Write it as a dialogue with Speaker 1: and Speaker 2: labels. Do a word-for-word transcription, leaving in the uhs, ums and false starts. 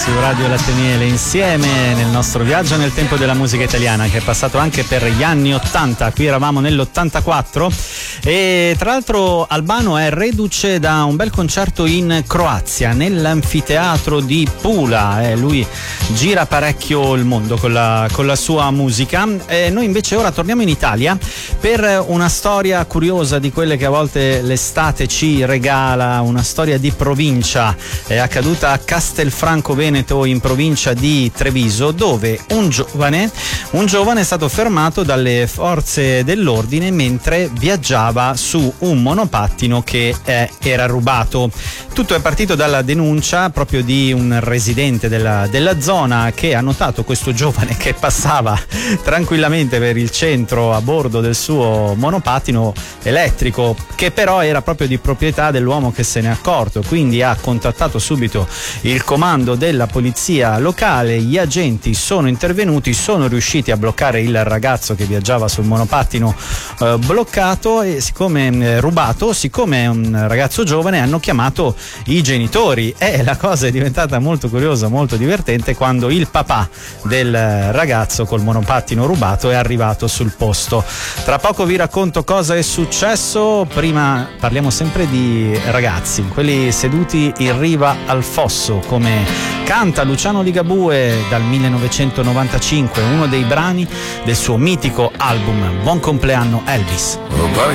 Speaker 1: Su Radio Latte Miele insieme nel nostro viaggio nel tempo della musica italiana, che è passato anche per gli anni ottanta. Qui eravamo nell'ottantaquattro e tra l'altro Albano è reduce da un bel concerto in Croazia, nell'anfiteatro di Pula. Eh, lui gira parecchio il mondo con la, con la sua musica. E noi invece ora torniamo in Italia per una storia curiosa, di quelle che a volte l'estate ci regala, una storia di provincia. È accaduta a Castelfranco Veneto, in provincia di Treviso, dove un giovane un giovane è stato fermato dalle forze dell'ordine mentre viaggiava su un monopattino che eh, era rubato. Tutto è partito dalla denuncia proprio di un residente della, della zona, che ha notato questo giovane che passava tranquillamente per il centro a bordo del suo monopattino elettrico, che però era proprio di proprietà dell'uomo che se ne è accorto. Quindi ha contattato subito il comando della polizia locale. Gli agenti sono intervenuti, sono riusciti a bloccare il ragazzo che viaggiava sul monopattino eh, bloccato e siccome eh, rubato, siccome è un ragazzo giovane, hanno chiamato i genitori e la cosa è diventata molto curiosa, molto divertente quando il papà del ragazzo col monopattino rubato è arrivato sul posto. Tra poco vi racconto cosa è successo, prima parliamo sempre di ragazzi, quelli seduti in riva al fosso, come canta Luciano Ligabue dal millenovecentonovantacinque, uno dei brani del suo mitico album Buon compleanno Elvis.